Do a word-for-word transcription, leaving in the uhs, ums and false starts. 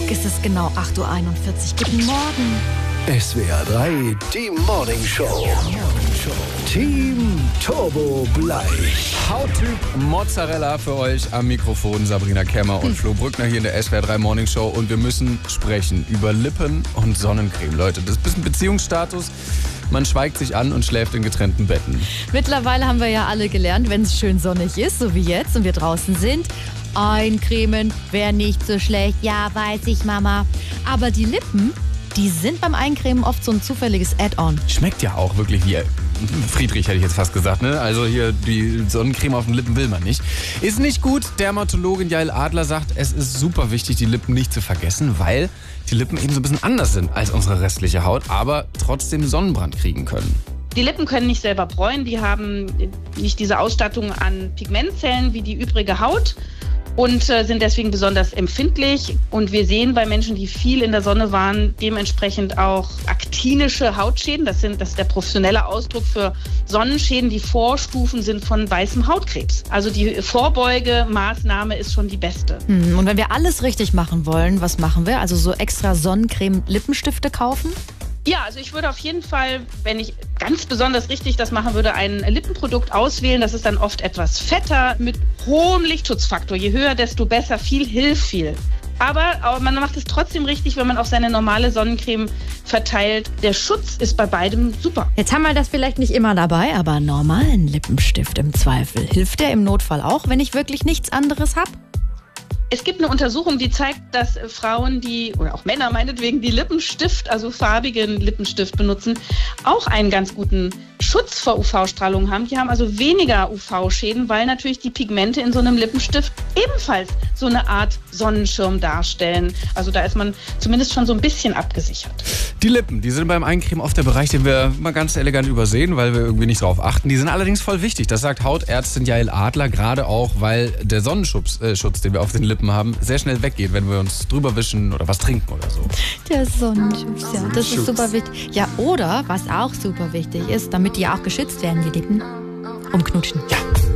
ist es genau acht Uhr einundvierzig. Guten Morgen. S W R drei, die Morning Show. Team Turbo Bleich. Hauttyp Mozzarella für euch am Mikrofon. Sabrina Kemmer und Flo Brückner hier in der S W R drei Morning Show. Und wir müssen sprechen über Lippen und Sonnencreme. Leute, das ist ein bisschen Beziehungsstatus. Man schweigt sich an und schläft in getrennten Betten. Mittlerweile haben wir ja alle gelernt, wenn es schön sonnig ist, so wie jetzt, und wir draußen sind, eincremen wäre nicht so schlecht. Ja, weiß ich, Mama. Aber die Lippen, die sind beim Eincremen oft so ein zufälliges Add-on. Schmeckt ja auch wirklich wie Friedrich, hätte ich jetzt fast gesagt, ne? Also hier die Sonnencreme auf den Lippen will man nicht. Ist nicht gut. Dermatologin Jael Adler sagt, es ist super wichtig, die Lippen nicht zu vergessen, weil die Lippen eben so ein bisschen anders sind als unsere restliche Haut, aber trotzdem Sonnenbrand kriegen können. Die Lippen können nicht selber bräunen, die haben nicht diese Ausstattung an Pigmentzellen wie die übrige Haut und äh, sind deswegen besonders empfindlich. Und wir sehen bei Menschen, die viel in der Sonne waren, dementsprechend auch aktinische Hautschäden. Das, sind, das ist der professionelle Ausdruck für Sonnenschäden. Die Vorstufen sind von weißem Hautkrebs. Also die Vorbeugemaßnahme ist schon die beste. Hm, und wenn wir alles richtig machen wollen, was machen wir? Also so extra Sonnencreme-Lippenstifte kaufen? Ja, also ich würde auf jeden Fall, wenn ich ganz besonders richtig das machen würde, ein Lippenprodukt auswählen. Das ist dann oft etwas fetter mit hohem Lichtschutzfaktor. Je höher, desto besser. Viel hilft viel. Aber, aber man macht es trotzdem richtig, wenn man auf seine normale Sonnencreme verteilt. Der Schutz ist bei beidem super. Jetzt haben wir das vielleicht nicht immer dabei, aber einen normalen Lippenstift im Zweifel. Hilft der im Notfall auch, wenn ich wirklich nichts anderes habe? Es gibt eine Untersuchung, die zeigt, dass Frauen, die, oder auch Männer meinetwegen, die Lippenstift, also farbigen Lippenstift benutzen, auch einen ganz guten Schutz vor U V-Strahlung haben. Die haben also weniger U V-Schäden, weil natürlich die Pigmente in so einem Lippenstift ebenfalls so eine Art Sonnenschirm darstellen. Also da ist man zumindest schon so ein bisschen abgesichert. Die Lippen, die sind beim Eincremen oft der Bereich, den wir mal ganz elegant übersehen, weil wir irgendwie nicht drauf achten. Die sind allerdings voll wichtig. Das sagt Hautärztin Jael Adler, gerade auch, weil der Sonnenschutz, äh, Schutz, den wir auf den Lippen haben, sehr schnell weggeht, wenn wir uns drüber wischen oder was trinken oder so. Der Sonnenschutz, ja, das ist super wichtig. Ja, oder, was auch super wichtig ist, damit die auch geschützt werden, die Lippen, umknutschen. Ja.